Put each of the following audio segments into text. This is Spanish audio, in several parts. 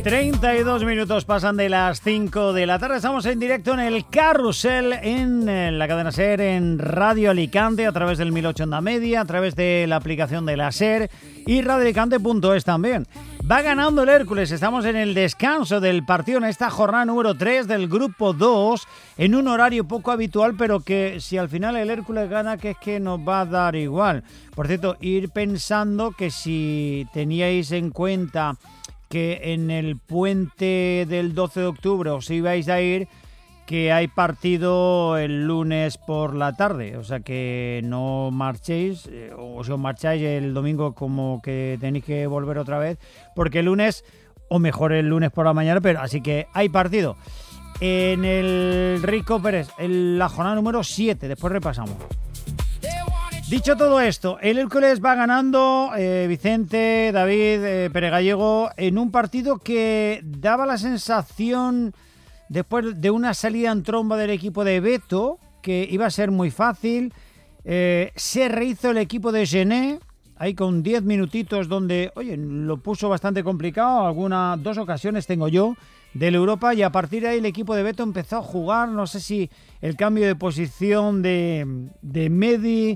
32 minutos pasan de las 5 de la tarde. Estamos en directo en el Carrusel, en la cadena SER, en Radio Alicante, a través del 1008 Onda Media, a través de la aplicación de la SER y radioalicante.es también. Va ganando el Hércules. Estamos en el descanso del partido en esta jornada número 3 del Grupo 2, en un horario poco habitual, pero que si al final el Hércules gana, que es que nos va a dar igual. Por cierto, ir pensando que si teníais en cuenta que en el puente del 12 de octubre os ibais a ir, que hay partido el lunes por la tarde, o sea que no marchéis, o si os marcháis el domingo como que tenéis que volver otra vez, porque el lunes, o mejor el lunes por la mañana, pero así que hay partido. En el Rico Pérez, en la jornada número 7, después repasamos. Dicho todo esto, el Hércules va ganando, Vicente, David, Pere Gallego, en un partido que daba la sensación, después de una salida en tromba del equipo de Beto, que iba a ser muy fácil. Se rehizo el equipo de Gené, ahí con 10 minutitos donde, oye, lo puso bastante complicado, dos ocasiones tengo yo, del Europa, y a partir de ahí el equipo de Beto empezó a jugar, no sé si el cambio de posición de Medi,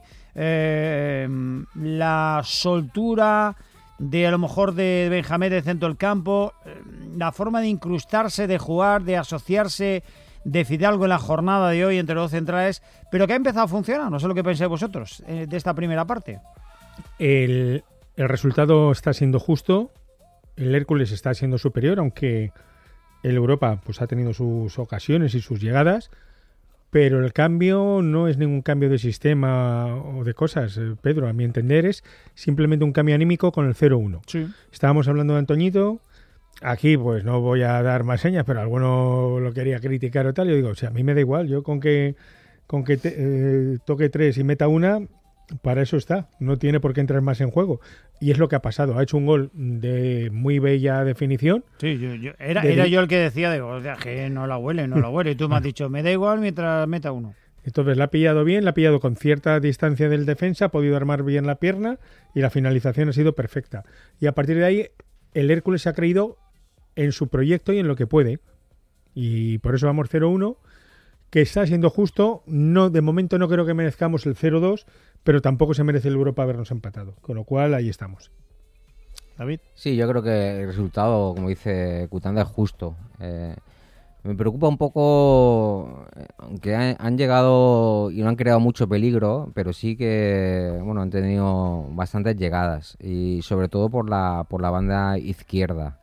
la soltura de a lo mejor de Benjamín de centro del campo, la forma de incrustarse, de jugar, de asociarse de Fidalgo en la jornada de hoy entre los centrales, pero que ha empezado a funcionar. No sé lo que pensáis vosotros de esta primera parte. El resultado está siendo justo, el Hércules está siendo superior, aunque el Europa pues ha tenido sus ocasiones y sus llegadas, pero el cambio no es ningún cambio de sistema o de cosas, Pedro, a mi entender es simplemente un cambio anímico con el 0-1. Sí. Estábamos hablando de Antoñito, aquí pues no voy a dar más señas, pero alguno lo quería criticar o tal, yo digo, o sea, a mí me da igual, yo con que toque 3 y meta una, para eso está, no tiene por qué entrar más en juego. Y es lo que ha pasado, ha hecho un gol de muy bella definición. Sí, era yo el que decía, o sea, que no la huele, y tú me has dicho, me da igual mientras meta uno. Entonces la ha pillado bien, la ha pillado con cierta distancia del defensa, ha podido armar bien la pierna y la finalización ha sido perfecta. Y a partir de ahí el Hércules se ha creído en su proyecto y en lo que puede. Y por eso vamos 0-1, que está siendo justo. No, de momento no creo que merezcamos el 0-2, pero tampoco se merece el Europa habernos empatado. Con lo cual ahí estamos. David. Sí, yo creo que el resultado, como dice Cutanda, es justo. Me preocupa un poco, aunque han llegado y no han creado mucho peligro, pero sí que han tenido bastantes llegadas, y sobre todo por la banda izquierda.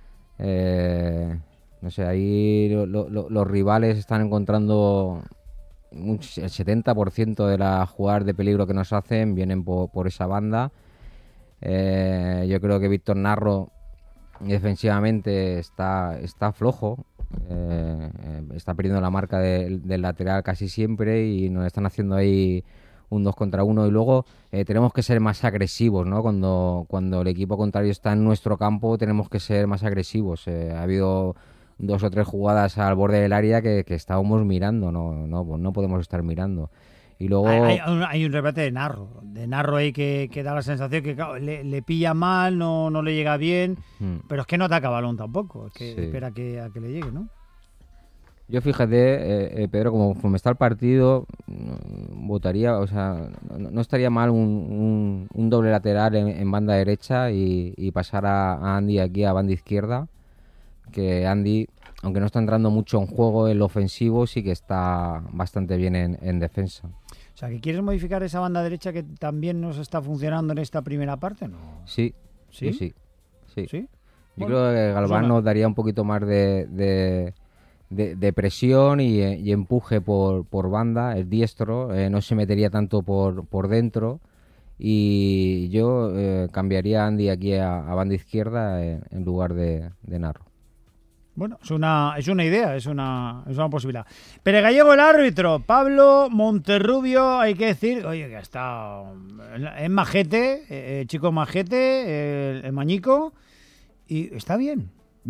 No sé, ahí los rivales están encontrando el 70% de las jugadas de peligro que nos hacen vienen por esa banda. Yo creo que Víctor Narro defensivamente está flojo, está perdiendo la marca del lateral casi siempre y nos están haciendo ahí un 2 contra 1, y luego tenemos que ser más agresivos, ¿no? Cuando el equipo contrario está en nuestro campo tenemos que ser más agresivos. Ha habido 2 o 3 jugadas al borde del área que estábamos mirando, no podemos estar mirando. Y luego hay un rebate de Narro ahí que da la sensación que claro, le pilla mal, no le llega bien, pero es que no ataca balón tampoco, es que sí. Espera a que le llegue, ¿no? Yo fíjate, Pedro, como está el partido, votaría, o sea, no estaría mal un doble lateral en banda derecha y pasar a Andy aquí a banda izquierda, que Andy, aunque no está entrando mucho en juego en lo ofensivo, sí que está bastante bien en defensa. O sea, ¿que quieres modificar esa banda derecha que también nos está funcionando en esta primera parte? ¿No? Sí. ¿Sí? ¿Sí? Yo Bueno, creo que Galván nos daría un poquito más de presión y empuje por banda. El diestro no se metería tanto por dentro, y yo cambiaría a Andy aquí a banda izquierda en lugar de Narro. Bueno, es una idea, es una posibilidad. Pere Gallego, el árbitro, Pablo Monterrubio, hay que decir, oye, que es majete, chico majete, el mañico, y está bien. Bien,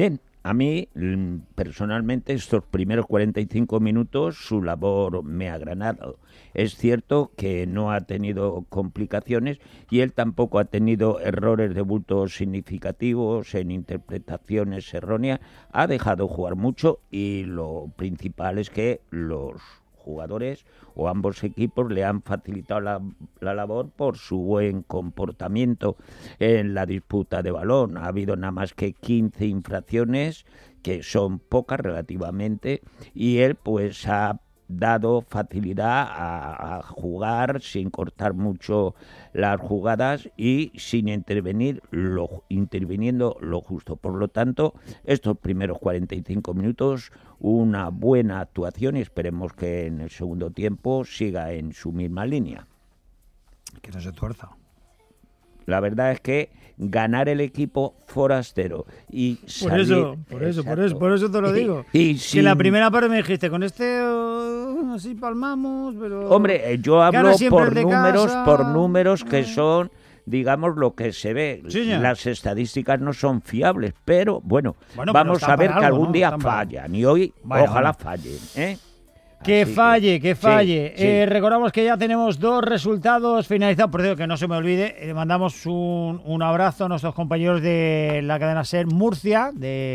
A mí, personalmente, estos primeros 45 minutos, su labor me ha agradado. Es cierto que no ha tenido complicaciones y él tampoco ha tenido errores de bulto significativos en interpretaciones erróneas. Ha dejado jugar mucho y lo principal es que los jugadores o ambos equipos le han facilitado la labor por su buen comportamiento en la disputa de balón. Ha habido nada más que 15 infracciones, que son pocas relativamente, y él pues ha dado facilidad a jugar sin cortar mucho las jugadas y sin interviniendo lo justo. Por lo tanto, estos primeros 45 minutos, una buena actuación, y esperemos que en el segundo tiempo siga en su misma línea. Que no se tuerza. La verdad es que ganar el equipo forastero y salir... Por eso te lo digo. Y que la primera parte me dijiste, con este así palmamos, pero... Hombre, yo hablo por números que no. son, digamos, lo que se ve. Sí, las estadísticas no son fiables, pero bueno vamos pero a ver que algo, algún ¿no? día Están fallan, y hoy ojalá fallen, ¿eh? Que Así falle. sí. Recordamos que ya tenemos 2 resultados finalizados. Por cierto, que no se me olvide, mandamos un abrazo a nuestros compañeros de la cadena SER Murcia,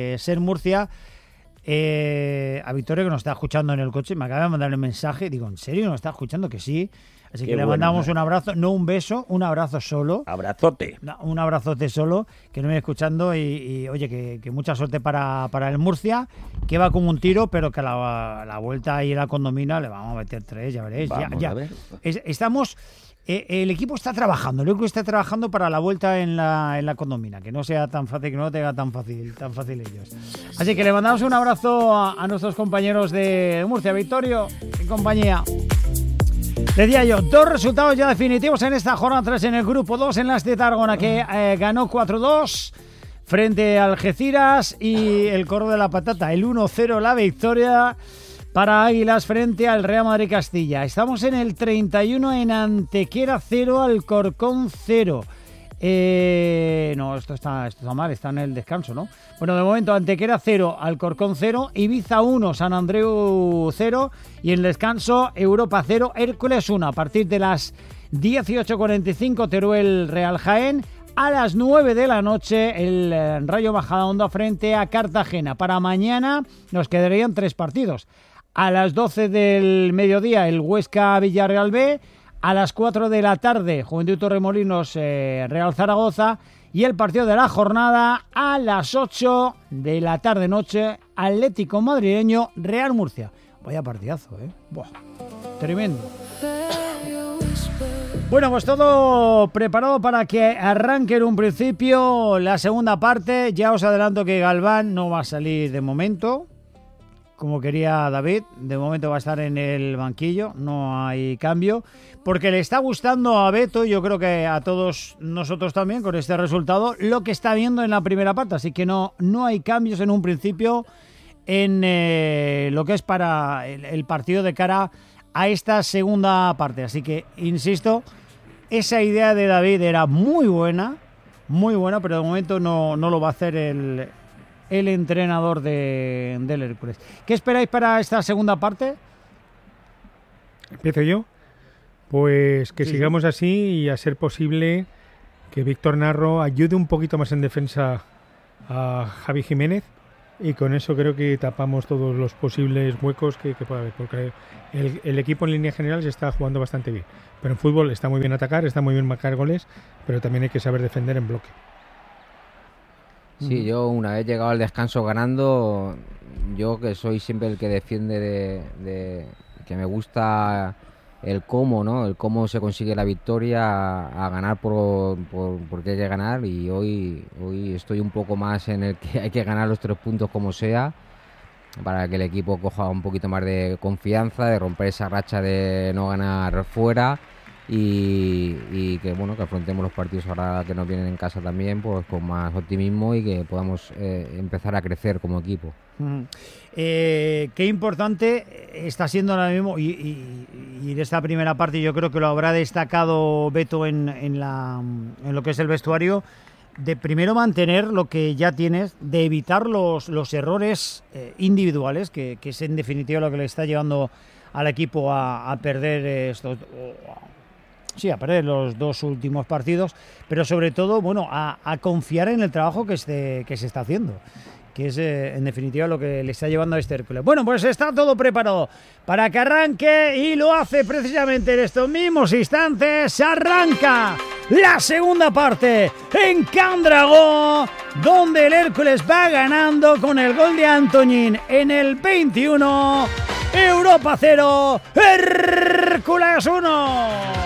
a Victoria, que nos está escuchando en el coche. Me acaba de mandar un mensaje. Digo, ¿en serio nos está escuchando? Que sí. Así que le mandamos un abrazo, no un beso, un abrazo solo. Abrazote. Un abrazote solo, que no me viene escuchando y oye, que mucha suerte para el Murcia, que va como un tiro, pero que la vuelta ahí en la Condomina le vamos a meter 3, ya veréis. Ya. A ver. Estamos... el equipo está trabajando, para la vuelta en la Condomina, que no sea tan fácil, que no lo tenga tan fácil ellos. Así que le mandamos un abrazo a nuestros compañeros de Murcia, Victorio y compañía. Decía yo, 2 resultados ya definitivos en esta jornada 3 en el grupo 2 en las de Tarragona, que ganó 4-2 frente a Algeciras, y el Corro de la Patata, el 1-0 la victoria para Águilas frente al Real Madrid Castilla. Estamos en el 31 en Antequera 0, Alcorcón 0. No, esto está mal, está en el descanso, ¿no? Bueno, de momento Antequera 0, Alcorcón 0, Ibiza 1, San Andreu 0, y en el descanso Europa 0, Hércules 1. A partir de las 18:45 Teruel Real Jaén. A las 9 de la noche el Rayo Majadahonda frente a Cartagena. Para mañana nos quedarían 3 partidos. A las 12 del mediodía el Huesca Villarreal B. A las 4 de la tarde, Juventud Torremolinos, Real Zaragoza. Y el partido de la jornada a las 8 de la tarde-noche, Atlético Madrileño, Real Murcia. Vaya partidazo, ¿eh? Buah, tremendo. Bueno, pues todo preparado para que arranque en un principio la segunda parte. Ya os adelanto que Galván no va a salir de momento, como quería David. De momento va a estar en el banquillo, no hay cambio, porque le está gustando a Beto, y yo creo que a todos nosotros también, con este resultado, lo que está viendo en la primera parte. Así que no hay cambios en un principio en lo que es para el partido de cara a esta segunda parte. Así que, insisto, esa idea de David era muy buena, pero de momento no lo va a hacer el entrenador del Hércules. ¿Qué esperáis para esta segunda parte? ¿Empiezo yo? Pues que sigamos así, y a ser posible que Víctor Narro ayude un poquito más en defensa a Javi Jiménez, y con eso creo que tapamos todos los posibles huecos que pueda haber, porque el equipo en línea general se está jugando bastante bien, pero en fútbol está muy bien atacar, está muy bien marcar goles, pero también hay que saber defender en bloque. Sí, yo una vez llegado al descanso ganando, yo que soy siempre el que defiende de que me gusta el cómo, ¿no? El cómo se consigue la victoria, a ganar porque hay que ganar, y hoy estoy un poco más en el que hay que ganar los 3 puntos como sea, para que el equipo coja un poquito más de confianza, de romper esa racha de no ganar fuera, y que bueno, que afrontemos los partidos ahora que nos vienen en casa también, pues con más optimismo, y que podamos empezar a crecer como equipo. Qué importante está siendo ahora mismo, y de esta primera parte yo creo que lo habrá destacado Beto en lo que es el vestuario, de primero mantener lo que ya tienes, de evitar los errores individuales, que es en definitiva lo que le está llevando al equipo a perder a perder los 2 últimos partidos, pero sobre todo, bueno, a confiar en el trabajo que se está haciendo, que es en definitiva lo que le está llevando a este Hércules. Bueno, pues está todo preparado para que arranque y lo hace precisamente en estos mismos instantes. Arranca la segunda parte en Can Dragó, donde el Hércules va ganando con el gol de Antoñín en el 21. Europa 0, Hércules 1.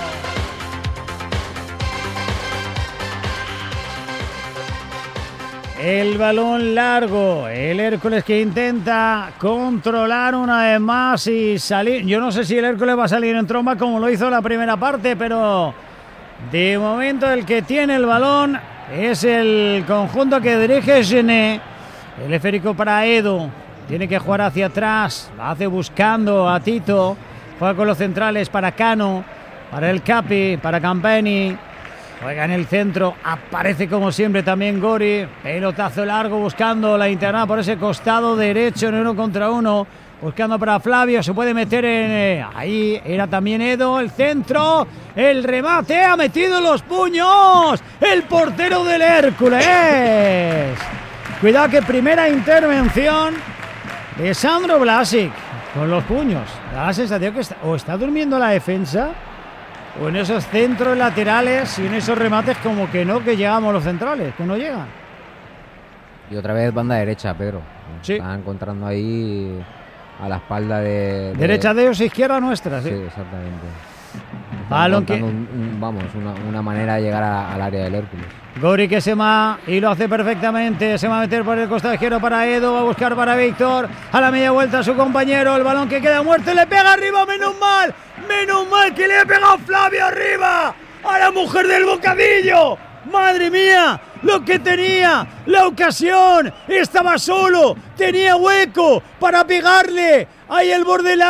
El balón largo, el Hércules que intenta controlar una vez más y salir. Yo no sé si el Hércules va a salir en tromba como lo hizo en la primera parte, pero de momento el que tiene el balón es el conjunto que dirige Gené. El esférico para Edu, tiene que jugar hacia atrás, lo hace buscando a Tito, juega con los centrales para Cano, para el Capi, para Campeni. Juega en el centro, aparece como siempre también Gori, pelotazo largo buscando la interna por ese costado derecho en 1 contra 1, buscando para Flavio, se puede meter en... ahí era también Edo, el centro, el remate, ha metido los puños, el portero del Hércules. Cuidado que primera intervención de Sandro Vlasic con los puños, da la sensación que está durmiendo la defensa, o en esos centros laterales y en esos remates como que llegamos los centrales, que no llegan. Y otra vez banda derecha, Pedro. Sí. Están encontrando ahí a la espalda de... Derecha de ellos, izquierda nuestra, sí. Sí, exactamente. Balón que... una manera de llegar al área del Hércules. Gori que se va y lo hace perfectamente, se va a meter por el costado izquierdo para Edo, va a buscar para Víctor, a la media vuelta a su compañero, el balón que queda muerto y le pega arriba, menos mal que le ha pegado Flavio arriba a la mujer del bocadillo. Madre mía, lo que tenía, la ocasión, estaba solo, tenía hueco para pegarle ahí el borde del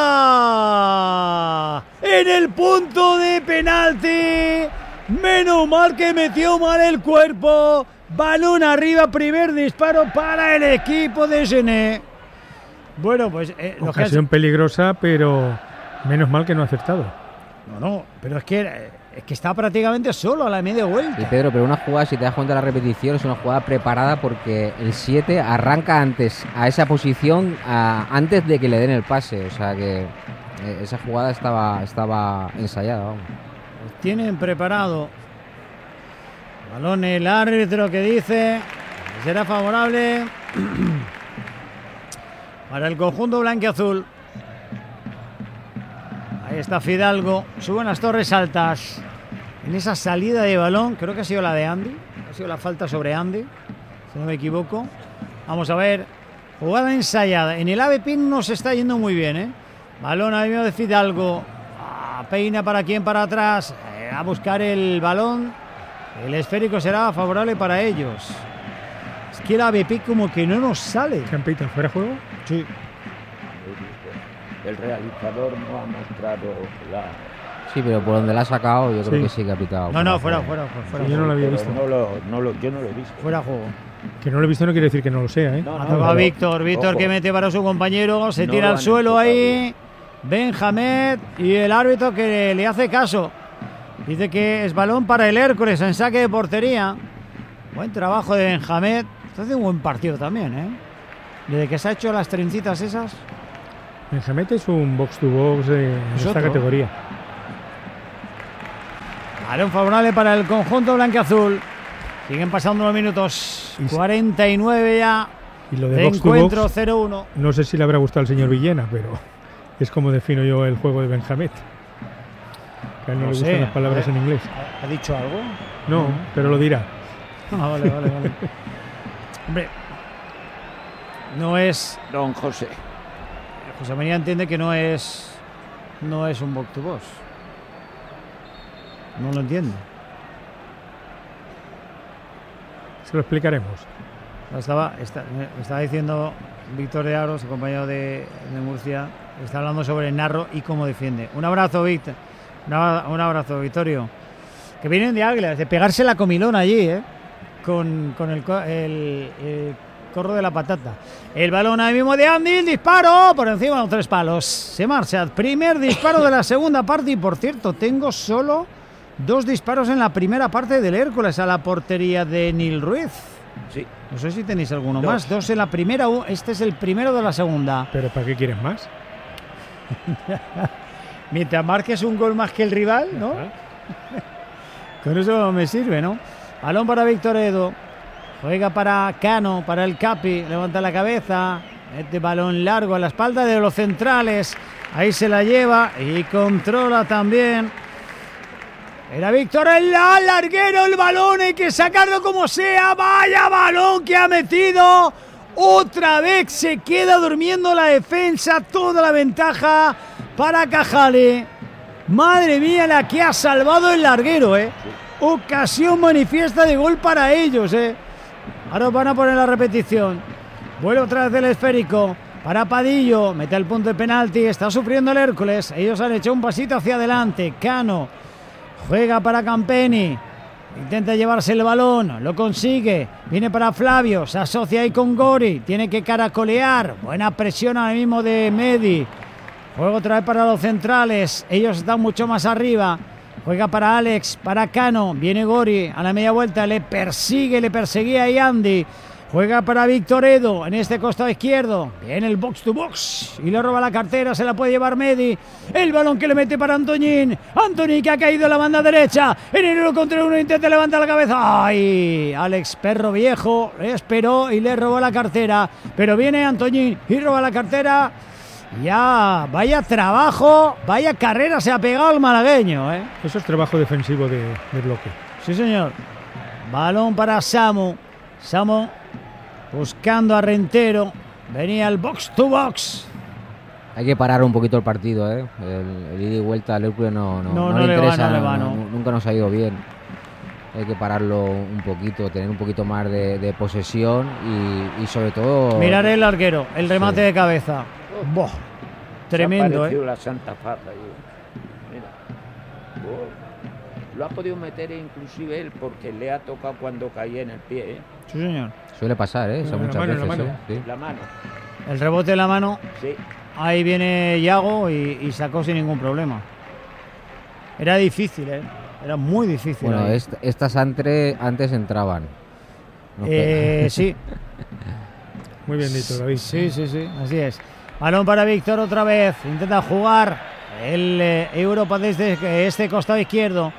área, en el punto de penalti. Menos mal que metió mal el cuerpo. Balón arriba, primer disparo para el equipo de Gené. Bueno, pues... ocasión peligrosa, pero menos mal que no ha acertado. No, pero es que está prácticamente solo a la media vuelta. Y Pedro, pero una jugada, si te das cuenta de la repetición, es una jugada preparada porque el 7 arranca antes a esa posición antes de que le den el pase. O sea que esa jugada estaba ensayada, vamos. Tienen preparado balón, el árbitro que dice que será favorable para el conjunto blanquiazul. Ahí está Fidalgo, sube unas torres altas en esa salida de balón, creo que ha sido la de Andy, ha sido la falta sobre Andy, si no me equivoco. Vamos a ver, jugada ensayada, en el AVE Pin nos está yendo muy bien, balón al medio de Fidalgo, peina para quien para atrás, a buscar el balón, el esférico será favorable para ellos. Es que el AVE Pin como que no nos sale. ¿Campita fuera de juego? Sí. El realizador no ha mostrado la... Sí, pero por donde la ha sacado yo creo que sí que ha pitado. No, fuera. Sí, yo no lo había visto. Yo no lo he visto. Fuera juego. Que no lo he visto no quiere decir que no lo sea, ¿eh? Ha tocado Víctor que mete para su compañero, se tira al suelo ahí, Benjamín, y el árbitro que le hace caso. Dice que es balón para el Hércules en saque de portería. Buen trabajo de Benjamín. Está haciendo un buen partido también, Desde que se ha hecho las trencitas esas. Benjamín es un box to box de esta categoría. Balón favorable para el conjunto blanquiazul. Siguen pasando los minutos. 49 ya. Y lo de de box encuentro, to box, 0-1. No sé si le habrá gustado al señor Villena, pero es como defino yo el juego de Benjamín. Que a él no le gustan las palabras en inglés. ¿Ha dicho algo? No, pero lo dirá. Vale. Hombre, no es... Don José. José María entiende que no es un box to box. No lo entiende. Se lo explicaremos. Estaba diciendo Víctor de Aro, su compañero de Murcia, está hablando sobre Narro y cómo defiende. Un abrazo, Víctor. Un abrazo, Vittorio. Que vienen de Águilas, de pegarse la comilona allí, con el corro de la patata. El balón ahí mismo de Andy, el disparo por encima de los 3 palos. Se marcha. Primer disparo de la segunda parte y, por cierto, tengo solo 2 disparos en la primera parte del Hércules a la portería de Nil Ruiz. Sí. No sé si tenéis alguno más. 2 en la primera, este es el primero de la segunda. ¿Pero para qué quieres más? Mientras marques un gol más que el rival, ¿no? Con eso me sirve, ¿no? Balón para Víctor Edo. Juega para Cano, para el Capi. Levanta la cabeza. Este balón largo a la espalda de los centrales. Ahí se la lleva y controla también. Era Víctor el larguero, el balón, hay que sacarlo como sea. Vaya balón que ha metido. Otra vez se queda durmiendo la defensa. Toda la ventaja para Cajale. Madre mía, la que ha salvado el larguero, ¿eh? Ocasión manifiesta de gol para ellos, ¿eh? Ahora van a poner la repetición. Vuelve otra vez el esférico para Padillo. Mete el punto de penalti. Está sufriendo el Hércules. Ellos han hecho un pasito hacia adelante. Cano juega para Campeni. Intenta llevarse el balón. Lo consigue. Viene para Flavio. Se asocia ahí con Gori. Tiene que caracolear. Buena presión ahora mismo de Medi. Juega otra vez para los centrales. Ellos están mucho más arriba. Juega para Alex, para Cano. Viene Gori a la media vuelta. Le perseguía ahí Andy. Juega para Víctor Edo en este costado izquierdo. Viene el box to box y le roba la cartera. Se la puede llevar Medi. El balón que le mete para Antoñín. Antoñín que ha caído en la banda derecha. En el 1 contra 1 intenta levantar la cabeza. ¡Ay! Alex Perro Viejo esperó y le robó la cartera. Pero viene Antoñín y roba la cartera. Ya, vaya trabajo, vaya carrera se ha pegado el malagueño, ¿eh? Eso es trabajo defensivo de bloque. Sí, señor. Balón para Samu. Samu buscando a Rentero. Venía el box to box. Hay que parar un poquito el partido, ¿eh? El ida y vuelta al Hércules no le interesa, nunca nos ha ido bien. Hay que pararlo un poquito, tener un poquito más de posesión y sobre todo... Mirar el larguero, el remate de cabeza. Boh, tremendo, ¿eh? La Santa Faza. Mira. Lo ha podido meter inclusive él porque le ha tocado cuando caía en el pie, ¿eh? Sí, señor. Suele pasar, ¿eh? Eso muchas veces, ¿sí? La mano. El rebote de la mano. Sí. Ahí viene Yago y sacó sin ningún problema. Era difícil, ¿eh? Era muy difícil. Bueno, estas antes entraban. No sí. Muy bien dicho, David. Sí, así es. Balón para Víctor otra vez. Intenta jugar el Europa desde este costado izquierdo.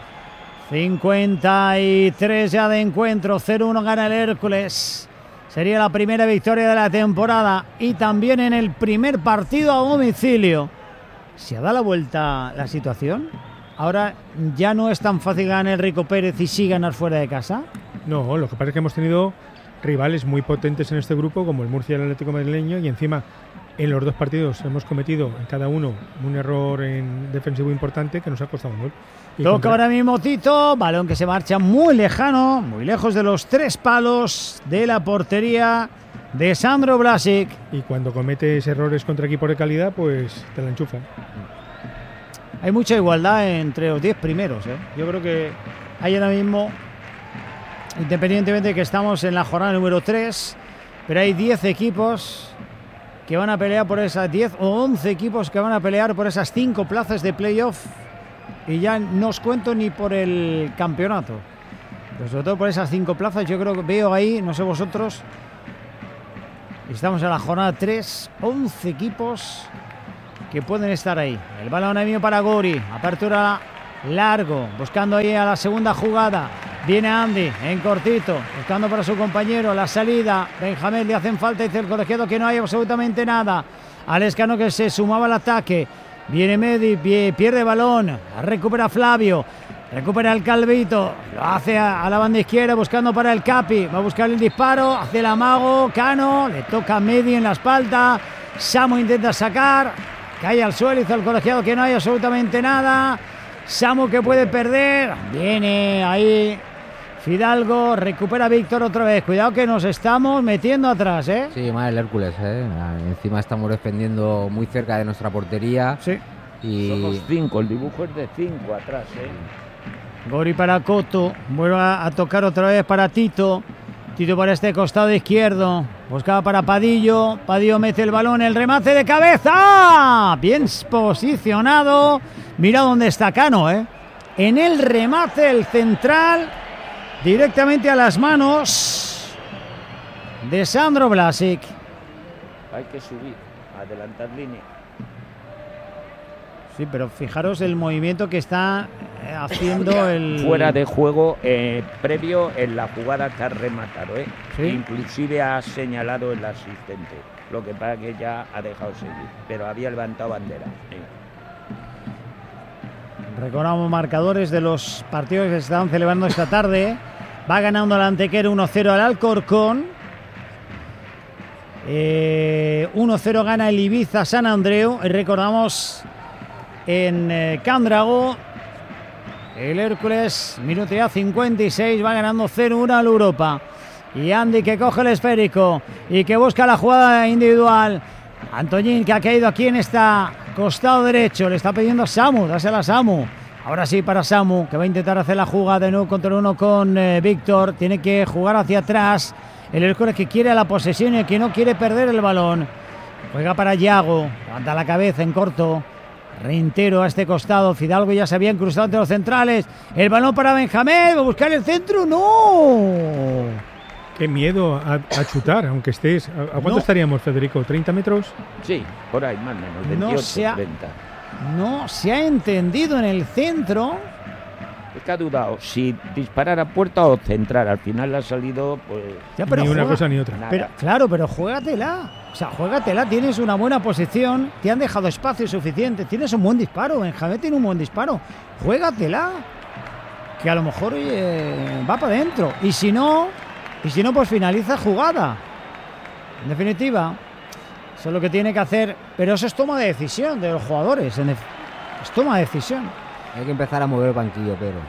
53 ya de encuentro. 0-1 gana el Hércules. Sería la primera victoria de la temporada y también en el primer partido a domicilio. ¿Se ha dado la vuelta la situación? Ahora ya no es tan fácil ganar el Rico Pérez y sí ganar fuera de casa. No, lo que pasa es que hemos tenido rivales muy potentes en este grupo como el Murcia y el Atlético Madrileño y encima en los 2 partidos hemos cometido en cada uno un error en defensivo importante que nos ha costado un gol. Toca ahora mismo Tito, balón que se marcha muy lejano, muy lejos de los 3 palos de la portería de Sandro Blasic. Y cuando cometes errores contra equipos de calidad, pues te la enchufan. Hay mucha igualdad entre los 10 primeros, ¿eh? Yo creo que hay ahora mismo, independientemente de que estamos en la jornada número 3, pero hay 10 equipos que van a pelear por esas 10 o 11 equipos que van a pelear por esas 5 plazas de playoff. Y ya no os cuento ni por el campeonato, pero sobre todo por esas 5 plazas. Yo creo que veo ahí, no sé vosotros, estamos en la jornada 3, 11 equipos que pueden estar ahí. El balón ahí mío para Gori, apertura largo, buscando ahí a la segunda jugada. Viene Andy en cortito, buscando para su compañero la salida. Benjamín le hacen falta, dice el colegiado que no hay absolutamente nada. Alex Cano que se sumaba al ataque. Viene Medi, pierde balón, recupera Flavio, recupera el Calvito, lo hace a la banda izquierda buscando para el Capi, va a buscar el disparo, hace el amago, Cano, le toca a Medi en la espalda, Samu intenta sacar, cae al suelo, hizo el colegiado que no hay absolutamente nada, Samu que puede perder, viene ahí Fidalgo, recupera Víctor otra vez, cuidado que nos estamos metiendo atrás, ¿eh? Sí, mal el Hércules, ¿eh? Encima estamos defendiendo muy cerca de nuestra portería. Sí. Y... Somos 5, el dibujo es de 5 atrás, ¿eh? Gori para Coto, vuelve a tocar otra vez para Tito. Tito por este costado izquierdo. Buscaba para Padillo. Padillo mete el balón. El remate de cabeza. Bien posicionado. Mira dónde está Cano, ¿eh? En el remate, el central. Directamente a las manos de Sandro Vlasic. Hay que subir, adelantar línea. Sí, pero fijaros el movimiento que está haciendo el... Fuera de juego previo en la jugada que ha rematado, ¿eh? ¿Sí? Inclusive ha señalado el asistente. Lo que pasa que ya ha dejado seguir, pero había levantado bandera. ¿Sí? Recordamos marcadores de los partidos que se están celebrando esta tarde. Va ganando el Antequera 1-0 al Alcorcón. 1-0 gana el Ibiza San Andreu. Y recordamos en Cándrago, el Hércules, minuto ya 56, va ganando 0-1 al Europa. Y Andy que coge el esférico y que busca la jugada individual. Antoñín que ha caído aquí en esta costado derecho, le está pidiendo a Samu, dásela a Samu. Ahora sí para Samu, que va a intentar hacer la jugada de nuevo contra uno con Víctor. Tiene que jugar hacia atrás. El Hércules que quiere la posesión y que no quiere perder el balón. Juega para Yago, levanta la cabeza en corto. Reintero a este costado. Fidalgo ya se habían cruzado entre los centrales. El balón para Benjamín. Va a buscar el centro. ¡No! Qué miedo a chutar, aunque estés... ¿A cuánto No. estaríamos, Federico? ¿30 metros? Sí, por ahí más o menos, 28, No se ha- 30. No se ha entendido en el centro. Es que ha dudado si disparar a puerta o centrar. Al final le ha salido, pues... Ya, pero Ni una juega- cosa ni otra. nada. Pero, claro, pero juégatela. O sea, juégatela, tienes una buena posición, te han dejado espacio suficiente, tienes un buen disparo, Benjamín tiene un buen disparo. Juégatela. Que a lo mejor va para adentro. Y si no, pues finaliza jugada. En definitiva, eso es lo que tiene que hacer. Pero eso es toma de decisión de los jugadores. Es toma de decisión. Hay que empezar a mover el banquillo, pero...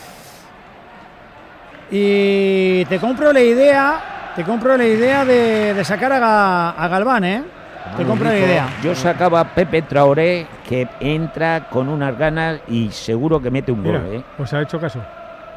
Y te compro la idea de sacar a Galván, ¿eh? Te compro la idea. Yo sacaba a Pepe Traoré, que entra con unas ganas y seguro que mete un Mira, gol, ¿eh? ¿os ha hecho caso?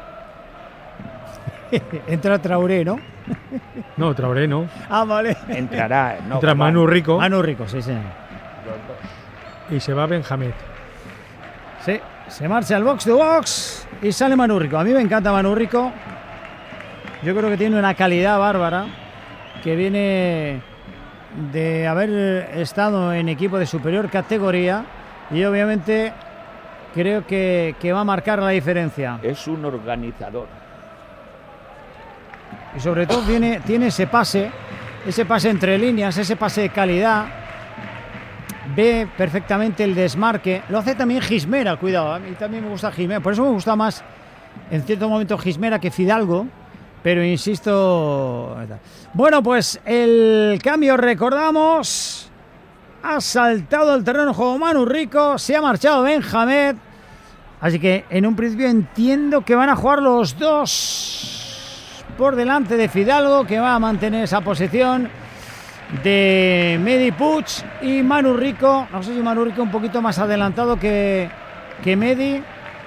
Entra Traoré, ¿no? No, Traoré no. Ah, vale. Entrará. No, Entra Galván. Manu Rico Manu Rico, sí, sí. Los dos. y se va Benjamín. Sí, se marcha al box to box y sale Manu Rico. A mí me encanta Manu Rico. Yo creo que tiene una calidad bárbara, que viene de haber estado en equipo de superior categoría y obviamente creo que va a marcar la diferencia. Es un organizador. Y sobre todo tiene ese pase entre líneas, ese pase de calidad. Ve perfectamente el desmarque. Lo hace también Gismera, cuidado. A mí también me gusta Gismera. Por eso me gusta más en cierto momento Gismera que Fidalgo. Pero insisto... Bueno, pues el cambio, recordamos. Ha saltado el terreno de juego Manu Rico. Se ha marchado Benjamín. Así que en un principio entiendo que van a jugar los dos por delante de Fidalgo, que va a mantener esa posición de Medi Puig y Manu Rico. No sé si Manu Rico un poquito más adelantado que Medi.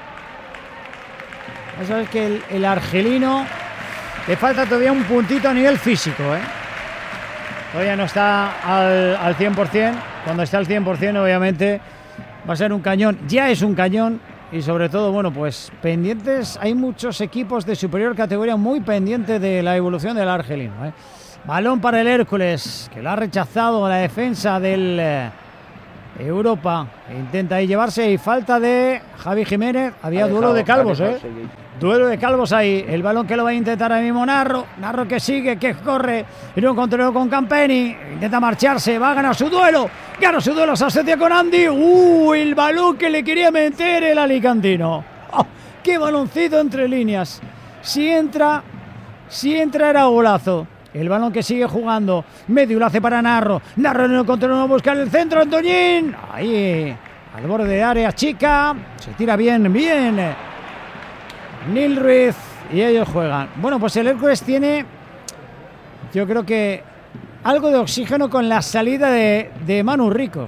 Ya sabes que el argelino le falta todavía un puntito a nivel físico, ¿eh? Todavía no está al 100%. Cuando esté al 100%, obviamente, va a ser un cañón. Ya es un cañón. Y sobre todo, bueno, pues pendientes. Hay muchos equipos de superior categoría muy pendientes de la evolución del argelino, ¿eh? Balón para el Hércules, que lo ha rechazado la defensa del Europa. Intenta ahí llevarse y falta de Javi Jiménez. Había duelo de calvos, ¿eh? Duelo de calvos ahí. El balón que lo va a intentar ahora mismo Narro. Narro que sigue, que corre. Y no control con Campeni. Intenta marcharse. Va a ganar su duelo. Gana su duelo. Se asocia con Andy. El balón que le quería meter el alicantino. ¡Oh! ¡Qué baloncito entre líneas! Si entra era golazo. El balón que sigue jugando. Medio lo hace para Narro. Narro en el control. Va a buscar el centro. Antoñín. Ahí. Al borde de área chica. Se tira bien. Nil Ruiz y ellos juegan. Bueno, pues el Hércules tiene, yo creo que algo de oxígeno con la salida de Manu Rico.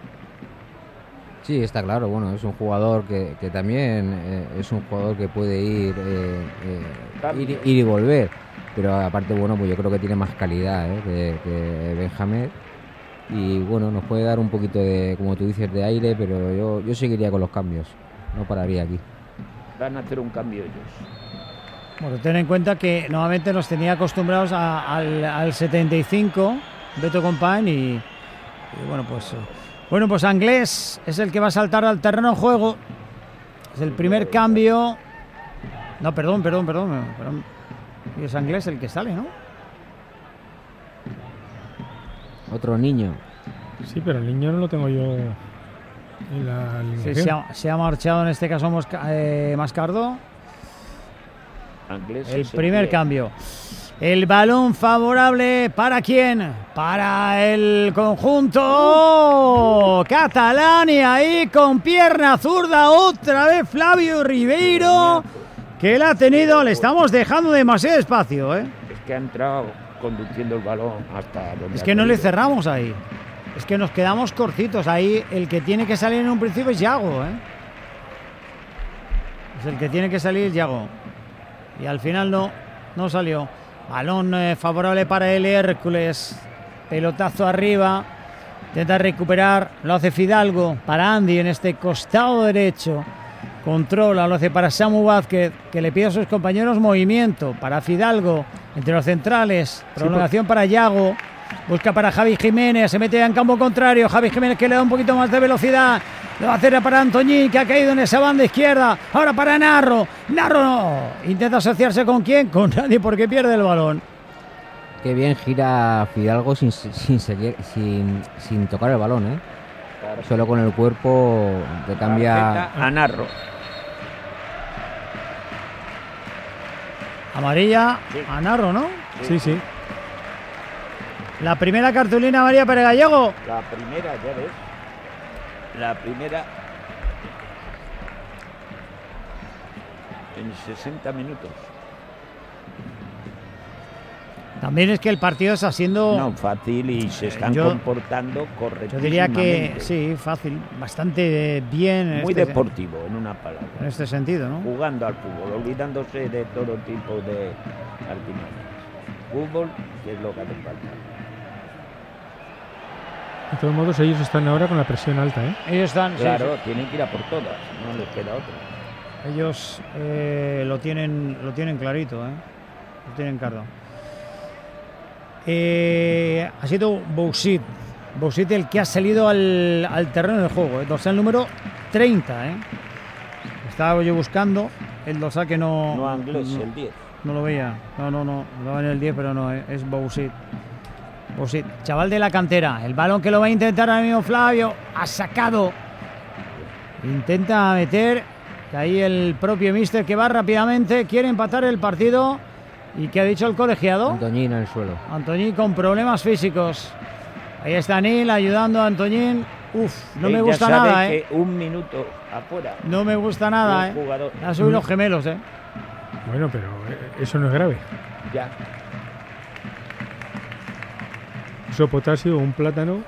Sí, está claro. Bueno, es un jugador que también es un jugador que puede ir y volver. pero aparte, bueno, pues yo creo que tiene más calidad que Benjamín. Y bueno, nos puede dar un poquito de, como tú dices, de aire, pero yo seguiría con los cambios, no pararía aquí. Van a hacer un cambio ellos. Bueno, ten en cuenta que nuevamente nos tenía acostumbrados al 75, Beto Compañ, y bueno, pues Anglés es el que va a saltar al terreno de juego. Es el primer cambio. No, perdón. Es Anglés el que sale, ¿no? Otro niño. Sí, pero el niño no lo tengo yo en la alineación. Sí, se ha marchado en este caso Mascardo. Anglés El primer cambio. El balón favorable, ¿para quién? Para el conjunto catalán, y ahí con pierna zurda otra vez Flavio Ribeiro, que la ha tenido. Le estamos dejando demasiado espacio, ¿eh? Es que ha entrado conduciendo el balón hasta donde... Es que no le cerramos ahí. Es que nos quedamos cortitos. Ahí el que tiene que salir en un principio es Yago, ¿eh? Es el que tiene que salir Yago. Y al final no salió. Balón favorable para el Hércules. Pelotazo arriba. Intenta recuperar. Lo hace Fidalgo para Andy en este costado derecho. Controla, lo hace para Samu Vázquez, que le pide a sus compañeros movimiento. Para Fidalgo, entre los centrales. Prolongación para Yago. Busca para Javi Jiménez, se mete en campo contrario. Javi Jiménez, que le da un poquito más de velocidad. Lo va a hacer para Antoñín, que ha caído en esa banda izquierda. Ahora para Narro. Narro no. Intenta asociarse con quién, con nadie, porque pierde el balón. Qué bien gira Fidalgo sin tocar el balón, ¿eh? Claro. Solo con el cuerpo te cambia a Narro. Amarilla a Narro, ¿no? Sí. La primera cartulina amarilla para Gallego. La primera, ya ves. La primera en 60 minutos. También es que el partido está siendo... No, fácil, y se están comportando correctamente. Yo diría que sí, fácil, bastante bien. Muy deportivo, en una palabra. En este sentido, ¿no? Jugando al fútbol, olvidándose de todo tipo de artimañas. Fútbol, que es lo que hace falta. De todos modos, ellos están ahora con la presión alta, ¿eh? Ellos están... Claro, sí. Tienen que ir a por todas, no les queda otra. Ellos lo tienen clarito, ¿eh? Lo tienen claro. Ha sido Bousit el que ha salido al terreno de juego, dorsal número 30, ¿eh? Estaba yo buscando el dorsal que no Anglés, el 10. No lo veía, no en el 10, pero no, es Bousit, chaval de la cantera. El balón que lo va a intentar ahora mismo Flavio, ha sacado, intenta meter, y ahí el propio míster, que va rápidamente, quiere empatar el partido. ¿Y qué ha dicho el colegiado? Antoñín en el suelo. Antoñín con problemas físicos. Ahí está Nil ayudando a Antoñín. No me gusta nada, que un minuto afuera. No me gusta nada, Ha subido los gemelos, Bueno, pero eso no es grave. Ya. Eso potasio, un plátano.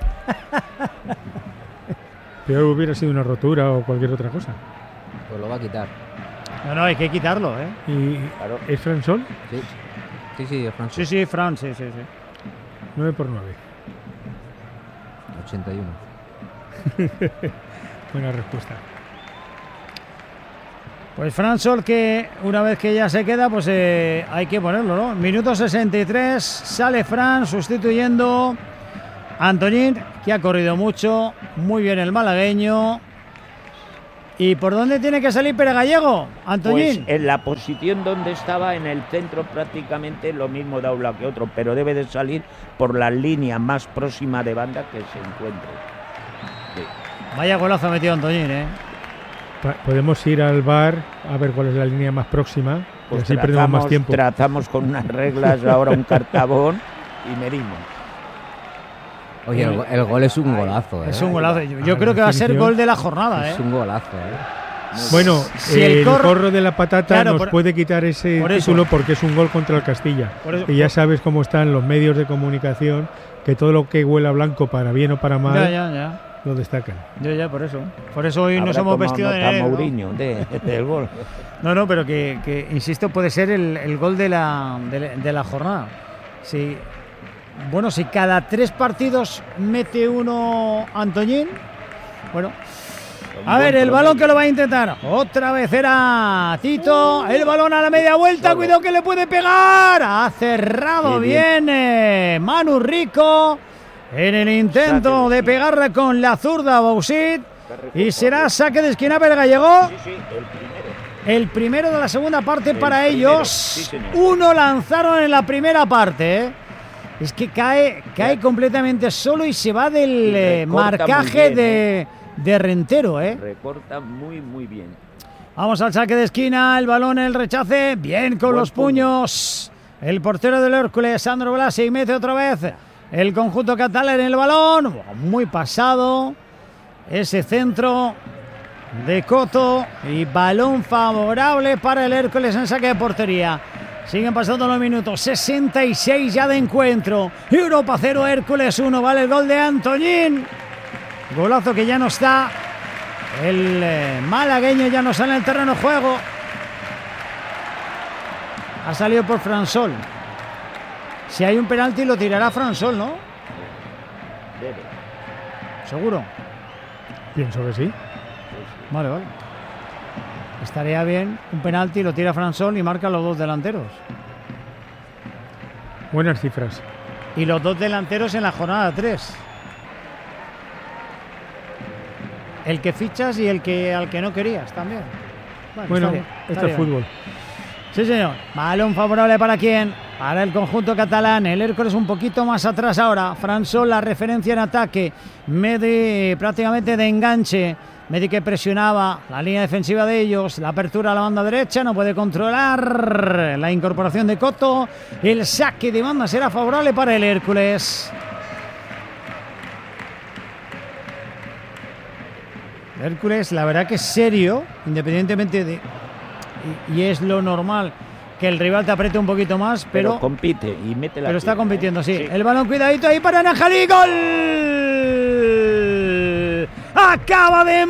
Peor hubiera sido una rotura o cualquier otra cosa. Pues lo va a quitar. No, hay que quitarlo, ¿Y claro. es Fransol? Sí, es Fran. Sí, Fran, sí. 9 por 9. 81. Buena respuesta. Pues Fran Sol, que una vez que ya se queda, pues hay que ponerlo, ¿no? Minuto 63, sale Fran sustituyendo a Antoñín, que ha corrido mucho, muy bien el malagueño. ¿Y por dónde tiene que salir Pere Gallego, Antoñín? Pues en la posición donde estaba, en el centro, prácticamente lo mismo da un lado que otro, pero debe de salir por la línea más próxima de banda que se encuentre. Sí. Vaya golazo metido Antoñín, Podemos ir al bar a ver cuál es la línea más próxima, pues y así perdemos más tiempo. Trazamos con unas reglas ahora un cartabón y medimos. Oye, el gol es un golazo, Es un golazo. Yo creo que va a ser gol de la jornada, Es un golazo, Bueno, si el corro de la patata nos puede quitar ese título porque es un gol contra el Castilla. Y ya sabes cómo están los medios de comunicación, que todo lo que huela blanco, para bien o para mal, lo destacan. Ya, por eso. Por eso hoy nos hemos vestido de negro. Mourinho del gol. No, pero que insisto, puede ser el gol de la jornada. Sí. Bueno, si cada 3 partidos mete uno Antoñín, bueno. A ver, el balón que lo va a intentar. Otra vez era Tito. El balón a la media vuelta. Cuidado que le puede pegar. Ha cerrado bien Manu Rico en el intento de pegarle con la zurda a Bousit. Y será saque de esquina para el gallego. El primero de la segunda parte para ellos. Uno lanzaron en la primera parte. Es que cae completamente solo y se va del marcaje de Rentero. Recorta muy bien. Vamos al saque de esquina, el balón, el rechace, bien con los puños. El portero del Hércules, Sandro Blasi, mete otra vez el conjunto catalán en el balón. Muy pasado ese centro de Coto y balón favorable para el Hércules en saque de portería. Siguen pasando los minutos, 66 ya de encuentro. Europa 0, Hércules 1, vale el gol de Antoñín. Golazo que ya no está. El malagueño ya no sale en el terreno de juego. Ha salido por Fransol. Si hay un penalti lo tirará Fransol, ¿no? ¿Seguro? Pienso que sí. Vale. Estaría bien un penalti, lo tira Fransol y marca los 2 delanteros. Buenas cifras. Y los 2 delanteros en la jornada 3. El que fichas y al que no querías también. Bueno, esto es fútbol. Sí, señor. Balón favorable para quién. Para el conjunto catalán. El Hércules un poquito más atrás ahora. Fransol, la referencia en ataque. Medi prácticamente de enganche. Medi que presionaba la línea defensiva de ellos. La apertura a la banda derecha. No puede controlar la incorporación de Coto. El saque de banda será favorable para el Hércules. Hércules, la verdad que es serio, independientemente de... Y es lo normal que el rival te apriete un poquito más, pero compite y mete la... Pero está compitiendo, sí. El balón, cuidadito ahí para Najalí, ¡gol! Acaba de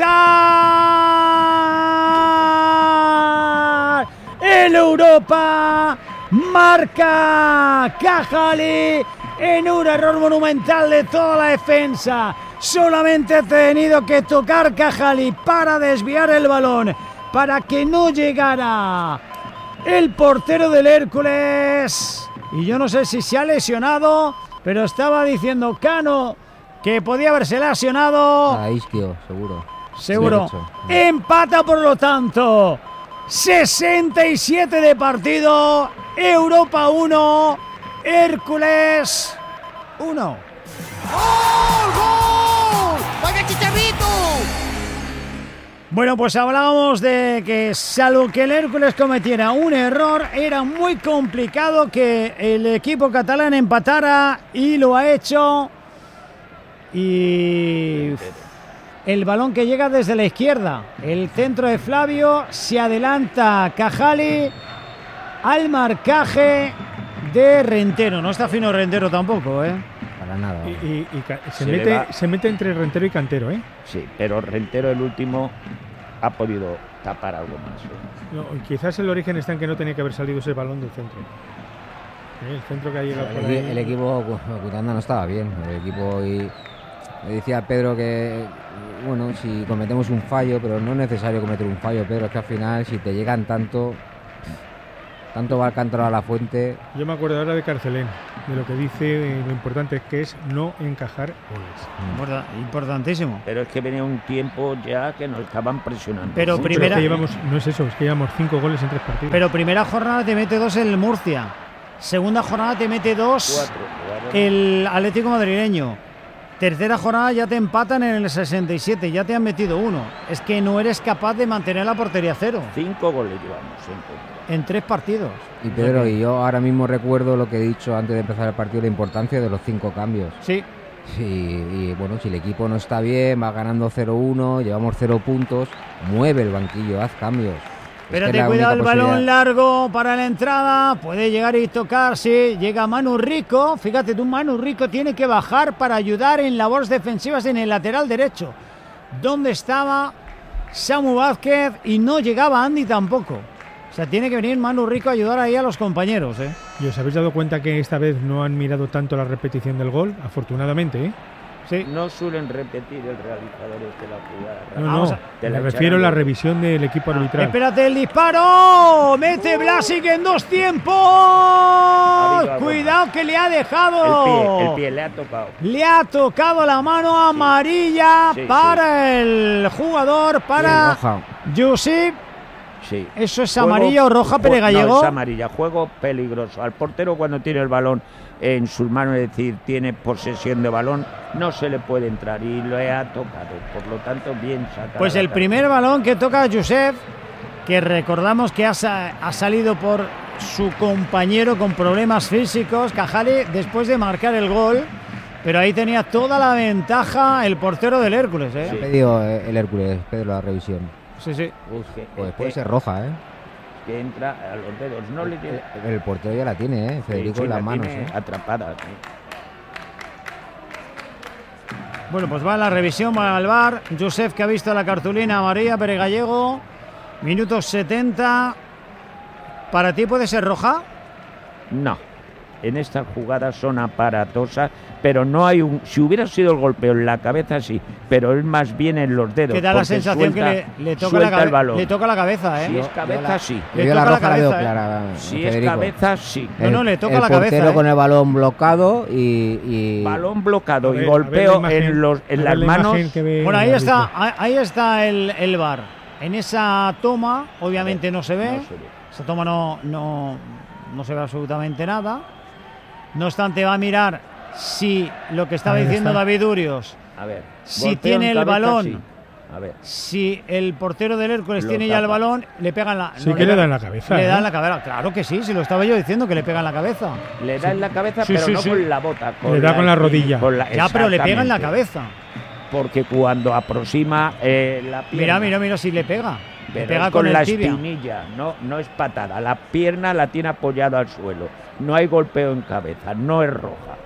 empatar el Europa. Marca Cajalí en un error monumental de toda la defensa. Solamente ha tenido que tocar Cajalí para desviar el balón, para que no llegara el portero del Hércules. Y yo no sé si se ha lesionado, pero estaba diciendo Cano que podía haberse lesionado. A Isquio, seguro. Empata, por lo tanto. 67 de partido. Europa 1, Hércules 1. ¡Gol! ¡Vaya chicharrito! Bueno, pues hablábamos de que salvo que el Hércules cometiera un error, era muy complicado que el equipo catalán empatara y lo ha hecho. Y el balón que llega desde la izquierda, el centro de Flavio, se adelanta Cajalí al marcaje de Rentero. No está fino Rentero tampoco, Para nada. Y se mete entre Rentero y Cantero, Sí, pero Rentero el último ha podido tapar algo más. No, quizás el origen está en que no tenía que haber salido ese balón del centro. El centro que ha llegado por ahí. El equipo Cutanda no estaba bien. El equipo, y decía Pedro que bueno, si cometemos un fallo, pero no es necesario cometer un fallo, Pedro, es que al final si te llegan tanto va Alcántara a la fuente. Yo me acuerdo ahora de Carcelén, de lo que dice, lo importante que es no encajar goles. Importantísimo. Pero es que venía un tiempo ya que nos estaban presionando. Pero es que llevamos 5 goles en 3 partidos. Pero primera jornada te mete 2 el Murcia. Segunda jornada te mete 2 el Atlético madrileño. Tercera jornada ya te empatan en el 67, ya te han metido 1. Es que no eres capaz de mantener la portería 0. 5 goles llevamos en 3 partidos. Y Pedro, y yo ahora mismo recuerdo lo que he dicho antes de empezar el partido, la importancia de los 5 cambios. Sí. Y bueno, si el equipo no está bien, va ganando 0-1, llevamos 0 puntos, mueve el banquillo, haz cambios. Espérate, la cuidado el única balón posibilidad. largo para la entrada. Puede llegar y tocarse. Llega Manu Rico. Fíjate tú, Manu Rico tiene que bajar para ayudar en labores defensivas en el lateral derecho, donde estaba Samu Vázquez y no llegaba Andy tampoco. O sea, tiene que venir Manu Rico a ayudar ahí a los compañeros, ¿eh? ¿Y os habéis dado cuenta que esta vez no han mirado tanto la repetición del gol? Afortunadamente, ¿eh? Sí. No suelen repetir el realizador de la jugada. No, Vamos no, a- Te me la refiero a echarán la de- revisión del equipo arbitral. Espérate el disparo. Mete Blasic en 2 tiempos. habido algo Cuidado que le ha dejado. El pie le ha tocado. Le ha tocado la mano amarilla Sí, para el jugador, para Roja. Josep. Sí. ¿Eso es amarilla o roja, Pere Gallego? No, es amarilla. Juego peligroso. Al portero, cuando tiene el balón en sus manos, es decir, tiene posesión de balón, no se le puede entrar y le ha tocado. Por lo tanto, bien sacado. Pues el primer balón que toca Josep, que recordamos que ha salido por su compañero con problemas físicos, Cajali, después de marcar el gol. Pero ahí tenía toda la ventaja el portero del Hércules, ¿eh? Ha pedido el Hércules, Pedro, la revisión. Sí, sí. Pues puede ser roja, ¿eh? Que entra a los dedos. No le tiene. El portero ya la tiene, ¿eh? Federico, Sí, en las la manos, tiene ¿eh? atrapada. Sí. Bueno, pues va a la revisión, va al VAR. Josep, que ha visto la cartulina amarilla, Pere Gallego. Minutos 70. ¿Para ti puede ser roja? No. En estas jugadas son aparatosas, pero no hay un. Si hubiera sido el golpeo en la cabeza, sí, pero es más bien en los dedos. Que da la porque sensación suelta- que le toca suelta el la, balón. le toca la cabeza, ¿eh? Si es cabeza, sí. Le Yo la toca la roja la veo cabeza, ¿eh? clara, Si es Federico. cabeza, sí. No, le toca el la cabeza, portero ¿eh? con el balón bloqueado y Balón bloquado A ver, y a ver golpeo la imagen, en a ver las la manos. imagen que ve Bueno, ahí el está, árbitro. ahí está el VAR. En esa toma, obviamente no se ve. No se ve. Esa toma no se ve absolutamente nada. No obstante, va a mirar si lo que estaba Ahí diciendo está. David Urios, A ver. si golpeo tiene en el cabeza, balón, sí. A ver. si el portero del Hércules Lo tiene ya el tapa. balón, le pegan la. Sí no, que le da en la cabeza. Le ¿eh? da en la cabeza. Claro que sí, si lo estaba yo diciendo, que le pega en la cabeza. Le da en la cabeza, Sí, pero sí, no sí. con la bota. Le da con la rodilla. Ya, pero le pega en la exactamente. cabeza. Porque cuando aproxima la pierna. Mira si le pega. Le Pero pega es con el la tibia. espinilla, no es patada. La pierna la tiene apoyada al suelo. No hay golpeo en cabeza, no es roja.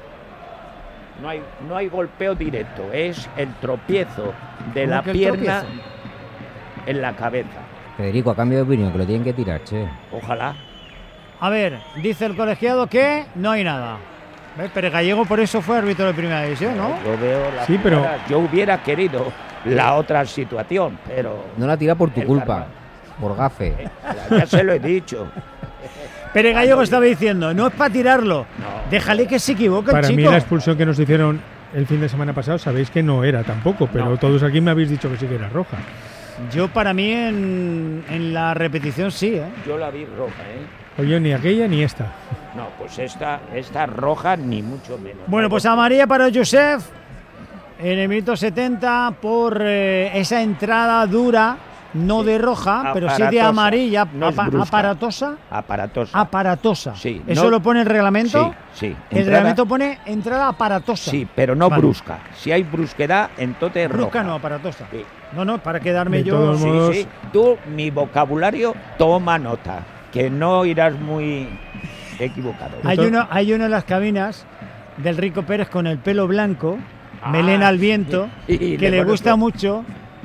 No hay golpeo directo, es el tropiezo de ¿Cómo la que el pierna tropiezo? en la cabeza. Federico, a cambio de opinión, que lo tienen que tirar, che. Ojalá. A ver, dice el colegiado que no hay nada. ¿Ves? Pero Gallego por eso fue árbitro de primera división, ¿no? Yo veo la Sí, pero- jugada. Yo hubiera querido la otra situación, pero No la tira por tu El culpa, karma. por gafe. ya se lo he dicho. Pero Gallego estaba diciendo, no es para tirarlo. No. Déjale que se equivoque el Para mí chico. la expulsión que nos hicieron el fin de semana pasado, sabéis que no era tampoco, pero No. todos aquí me habéis dicho que sí que era roja. Yo para mí en la repetición sí, ¿eh? Yo la vi roja, ¿eh? Oye, ni aquella ni esta. No, pues esta roja ni mucho menos. Bueno, pues amarilla para Josep en el minuto 70 por esa entrada dura, no Sí. de roja, pero sí de Aparatosa. amarilla, No es brusca. aparatosa. Aparatosa. Aparatosa. Sí, ¿Eso no- lo pone el reglamento? Sí. El Entrada- reglamento pone entrada aparatosa. Sí, pero no Vale. brusca. Si hay brusquedad, entonces es Brusca roja. no, aparatosa. Sí. No, para quedarme De yo. todos modos- Sí. Tú, mi vocabulario, toma nota, que no irás muy equivocado. Hay uno en las cabinas del Rico Pérez con el pelo blanco, Ah, melena al viento, y que le conozco. gusta mucho.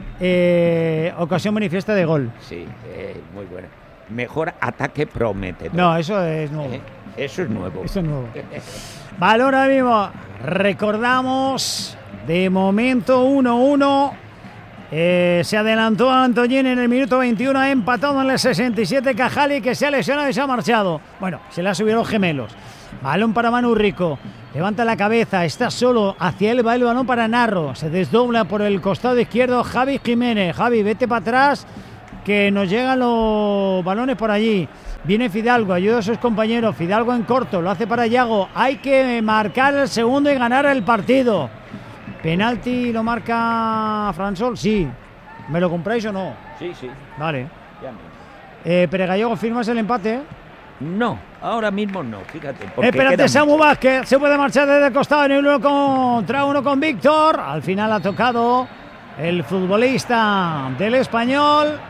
Ocasión manifiesta de gol. Sí, muy buena. Mejor ataque prometedor. No, eso es nuevo. Eso es nuevo. Eso es nuevo. Valor ahora mismo. Recordamos, de momento 1-1. Se adelantó Antoñín en el minuto 21, ha empatado en el 67 Cajali, que se ha lesionado y se ha marchado. Bueno, se le ha subido los gemelos. Balón para Manu Rico. Levanta la cabeza, está solo. Hacia él va el balón para Narro. Se desdobla por el costado izquierdo Javi Jiménez. Javi, vete para atrás, que nos llegan los balones por allí. Viene Fidalgo, ayuda a sus compañeros. Fidalgo en corto, lo hace para Yago. Hay que marcar el segundo y ganar el partido. ¿Penalti lo marca Fransol? Sí. ¿Me lo compráis o no? Sí. Vale. Ya mismo. Pere Gallego, ¿firmas el empate? No, ahora mismo no, fíjate. porque Espérate, queda Samu mucho. Vázquez se puede marchar desde el costado en el 1 contra 1 con Víctor. Al final ha tocado el futbolista del Español.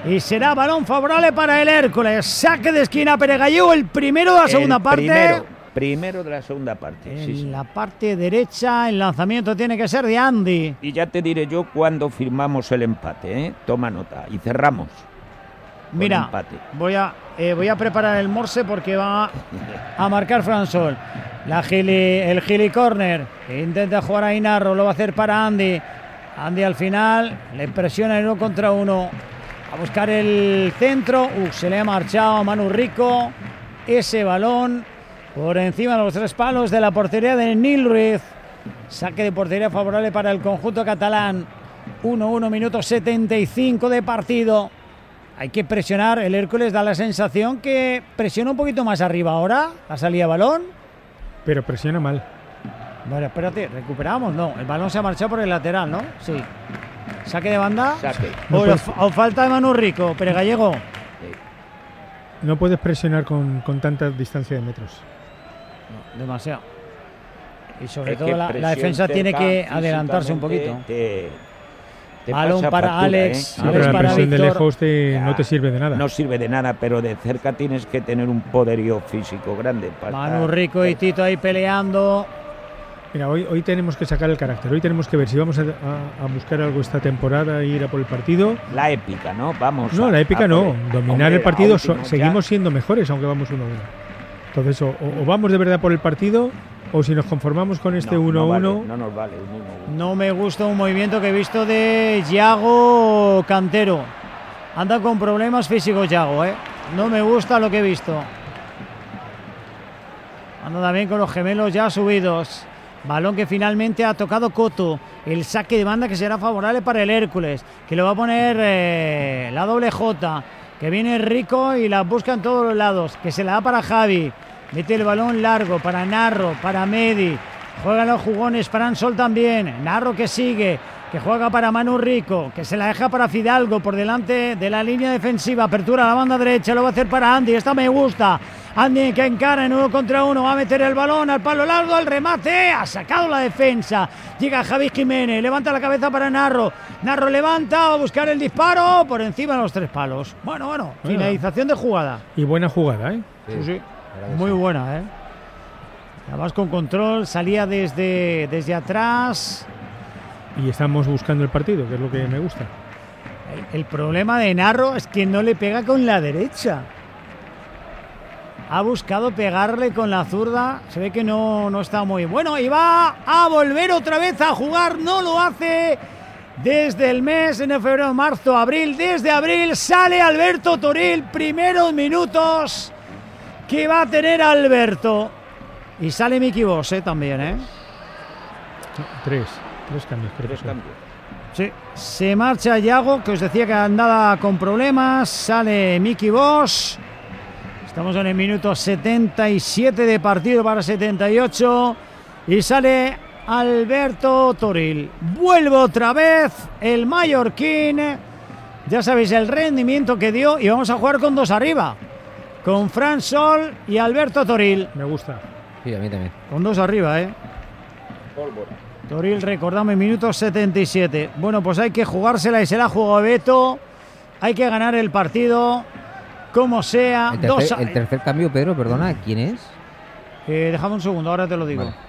y será balón favorable para el Hércules. Saque de esquina Pérez Gallego, el primero de la segunda parte. Primero de la segunda parte. En la parte derecha el lanzamiento tiene que ser de Andy. Y ya te diré yo cuando firmamos el empate, ¿eh? Toma nota. Y cerramos. Mira, voy a preparar el morse porque va a marcar Fran Sol. El Gili Corner. Intenta jugar a Narro, lo va a hacer para Andy. Andy al final le presiona el 1 contra 1. A buscar el centro. Se le ha marchado a Manu Rico. Ese balón por encima de los 3 palos de la portería de Nil Ruiz. Saque de portería favorable para el conjunto catalán. 1-1, minuto 75 de partido. Hay que presionar. El Hércules da la sensación que presiona un poquito más arriba ahora. La salida de balón. Pero presiona mal. Bueno, espérate, ¿recuperamos? No, el balón se ha marchado por el lateral, ¿no? Sí. Saque de banda. Saque. O falta de Manu Rico, Pérez Gallego. No puedes presionar con tanta distancia de metros. No, demasiado. Y sobre todo la defensa tiene que adelantarse un poquito. Balón para factura, Alex. Pero la presión de lejos no te sirve de nada. No sirve de nada, pero de cerca tienes que tener un poderío físico grande. Manu Rico y Tito ahí peleando. Mira, hoy tenemos que sacar el carácter. Hoy tenemos que ver si vamos a buscar algo esta temporada e ir a por el partido. La épica, ¿no? La épica no. Dominar el partido. Seguimos siendo mejores, aunque vamos 1-1. Entonces, o vamos de verdad por el partido, o si nos conformamos con este 1-1. No nos vale. No me gusta un movimiento que he visto de Yago Cantero. Anda con problemas físicos Yago, ¿eh? No me gusta lo que he visto. Anda también con los gemelos ya subidos. Balón que finalmente ha tocado Coto. El saque de banda que será favorable para el Hércules, que lo va a poner la doble J, que viene Rico y la busca en todos los lados, que se la da para Javi. Mete el balón largo para Narro, para Medi. Juegan los jugones, Fran Sol también. Narro que sigue, que juega para Manu Rico, que se la deja para Fidalgo por delante de la línea defensiva. Apertura a la banda derecha, lo va a hacer para Andy. Esta me gusta. Andy que encara en 1 contra 1, va a meter el balón al palo largo, al remate, ha sacado la defensa. Llega Javi Jiménez, levanta la cabeza para Narro. Narro levanta, va a buscar el disparo por encima de los 3 palos. Bueno, finalización de jugada. Y buena jugada, ¿eh? Sí. Muy buena, ¿eh? Además con control, salía desde atrás. Y estamos buscando el partido, que es lo que me gusta. El problema de Narro es que no le pega con la derecha. Ha buscado pegarle con la zurda. Se ve que no está muy bueno. Y va a volver otra vez a jugar. No lo hace desde el mes, en febrero, marzo, abril. Desde abril sale Alberto Toril. Primeros minutos que va a tener Alberto. Y sale Miki Bosch también, ¿eh? Tres cambios. Sí, se marcha Yago, que os decía que andaba con problemas. Sale Miki Bosch. Estamos en el minuto 77 de partido para 78. Y sale Alberto Toril. Vuelve otra vez el mallorquín. Ya sabéis el rendimiento que dio. Y vamos a jugar con 2 arriba. Con Fran Sol y Alberto Toril. Me gusta. Sí, a mí también. Con 2 arriba, ¿eh? Toril, recordamos, minuto 77. Bueno, pues hay que jugársela y se la ha jugado Beto. Hay que ganar el partido, como sea. El tercer cambio, Pedro, perdona, ¿quién es? Déjame un segundo, ahora te lo digo. Vale.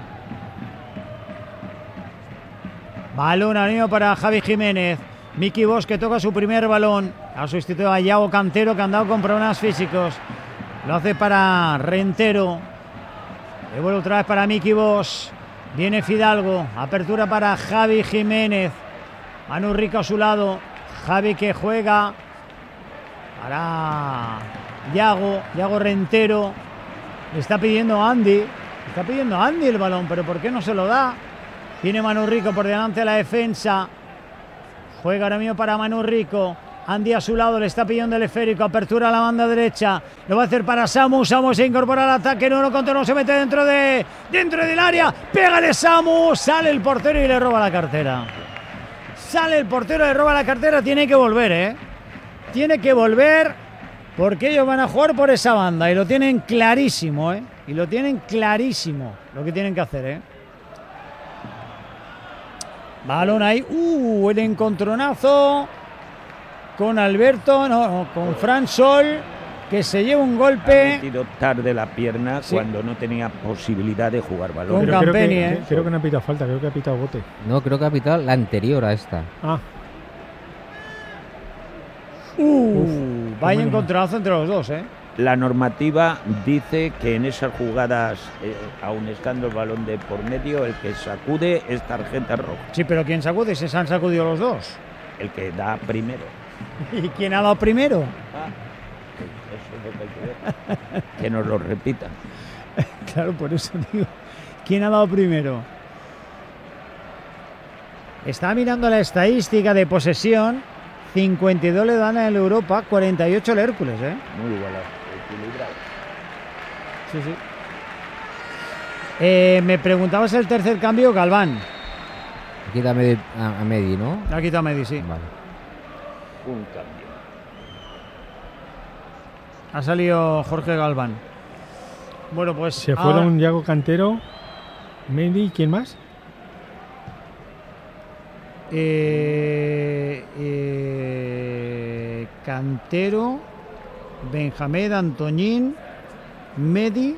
Balón arriba para Javi Jiménez. Miki Bosch que toca su primer balón. Ha sustituido a Yago Cantero, que ha andado con problemas físicos. Lo hace para Rentero. Devuelve otra vez para Miki Bosch. Viene Fidalgo. Apertura para Javi Jiménez. Manu Rico a su lado. Javi que juega para Yago Rentero. Le está pidiendo a Andy. El balón, pero ¿por qué no se lo da? Viene Manu Rico por delante de la defensa. Juega ahora mismo para Manu Rico. Andy a su lado, le está pidiendo el esférico. Apertura a la banda derecha. Lo va a hacer para Samu. Samu se incorpora al ataque. No contra uno, se mete dentro del área. Pégale Samu. Sale el portero y le roba la cartera. Tiene que volver, ¿eh? Tiene que volver porque ellos van a jugar por esa banda. Y lo tienen clarísimo, ¿eh? Lo que tienen que hacer, ¿eh? Balón ahí. El encontronazo con Alberto, no, con Fran Sol, que se lleva un Ha golpe. metido tarde la pierna cuando no tenía posibilidad de jugar balón. Con Pero creo Campeni, que no ha pitado falta, creo que ha pitado bote. No, creo que ha pitado la anterior a esta. Ah, Vaya menos encontronazo entre los dos, ¿eh? La normativa dice que en esas jugadas, aun estando el balón de por medio, el que sacude es tarjeta roja. Sí, pero ¿quién sacude? Se han sacudido los dos. El que da primero. ¿Y quién ha dado primero? Eso es lo que hay que ver. Que nos lo repitan. Claro, por eso digo. ¿Quién ha dado primero? Está mirando la estadística de posesión. 52 le dan al Europa, 48 el Hércules, ¿eh? Muy igualado, equilibrado. Sí, sí. Me preguntabas el tercer cambio, Galván. Aquí da a Medi, ¿no? La ha quitado Medi, sí. Vale. Un cambio. Ha salido Jorge Galván. Bueno, pues se ahora- fueron Yago Cantero, Mendy, ¿quién más? Cantero, Benjamín, Antoñín, Medi.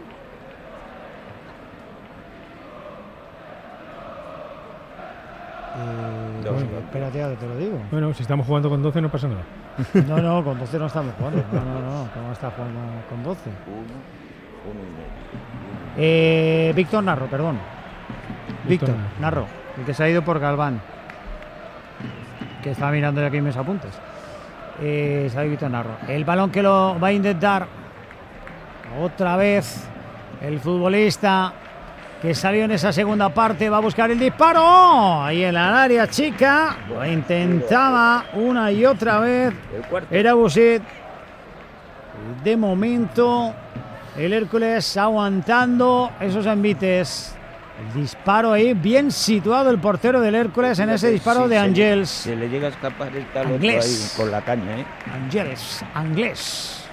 Dos Bueno, cambios. espérate, ahora te lo digo. Bueno, si estamos jugando con 12 no pasa nada. No, con 12 no estamos jugando. No, ¿cómo está jugando con 12? Uno y medio. Víctor Narro, perdón. Víctor Víctor Narro, el que se ha ido por Galván. Que estaba mirando ya aquí mis apuntes. Se ha ido Víctor Narro. El balón que lo va a intentar otra vez el futbolista que salió en esa segunda parte, va a buscar el disparo. Ahí en la área chica, lo intentaba una y otra vez. El cuarto. Era Busit. De momento, el Hércules aguantando esos envites. El disparo ahí, bien situado el portero del Hércules en ese disparo Sí, de Angels. Se le llega a escapar el talento Anglés. ahí con la caña, ¿eh? Angels, Anglés.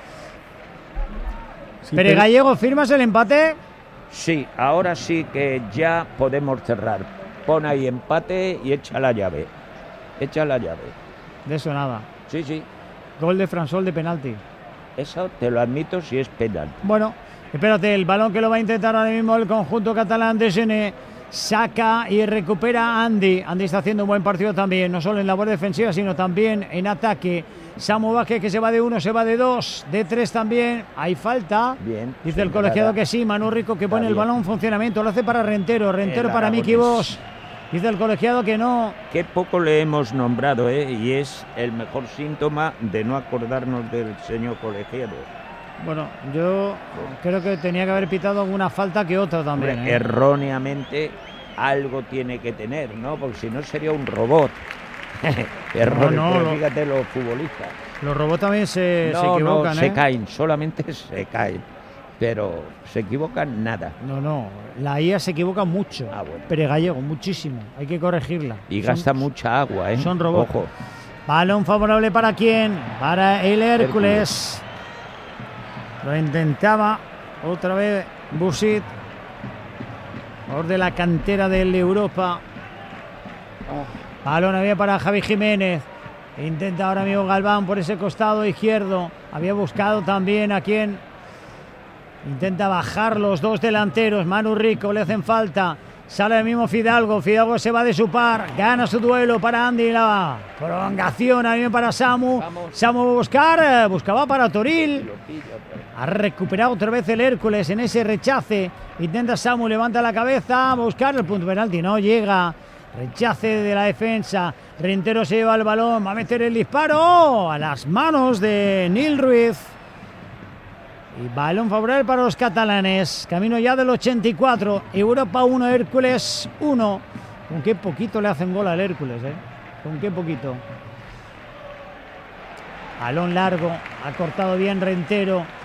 Sí, Pere Gallego, ¿firmas el empate? Sí, ahora sí que ya podemos cerrar. Pon ahí empate y echa la llave. Echa la llave. De eso nada. Sí, sí. Gol de Fransol de penalti. Eso te lo admito si es penal. Bueno, espérate, el balón que lo va a intentar ahora mismo el conjunto catalán de Gené. Saca y recupera Andy. Andy está haciendo un buen partido también, no solo en labor defensiva, sino también en ataque. Samu Vázquez que se va de 1, se va de 2, de 3 también. Hay falta. Bien. Dice el colegiado que sí. Manu Rico que pone el balón en funcionamiento. Lo hace para Rentero. Rentero para Miki Bosch. Dice el colegiado que no. Qué poco le hemos nombrado, ¿eh? Y es el mejor síntoma de no acordarnos del señor colegiado. Bueno, yo creo que tenía que haber pitado alguna falta que otra también. Hombre, erróneamente algo tiene que tener, ¿no? Porque si no sería un robot. Errores, No, pero no. fíjate los futbolistas. Los robots también se No, equivocan, se caen, solamente se caen. Pero se equivocan nada. No, la IA se equivoca mucho. Ah, bueno. Pere Gallego, muchísimo. Hay que corregirla. Y Son- gasta mucha agua, ¿eh? son robots. Ojo. Balón favorable para quién? Para el Hércules. Lo intentaba otra vez Busit. Jugador de la cantera del Europa. Balón había para Javi Jiménez. Intenta ahora mismo Galván por ese costado izquierdo. Había buscado también a quien. Intenta bajar los dos delanteros. Manu Rico le hacen falta. Sale el mismo Fidalgo. Fidalgo se va de su par. Gana su duelo para Andy. La prolongación ahí para Samu. Samu va a buscar. Buscaba para Toril. Ha recuperado otra vez el Hércules en ese rechace. Intenta Samu, levanta la cabeza. Va a buscar el punto penalti. No llega. Rechace de la defensa. Rentero se lleva el balón. Va a meter el disparo a las manos de Nil Ruiz. Y balón favorable para los catalanes. Camino ya del 84. Europa 1, Hércules 1. Con qué poquito le hacen gol al Hércules, ¿eh? Con qué poquito. Balón largo. Ha cortado bien Rentero.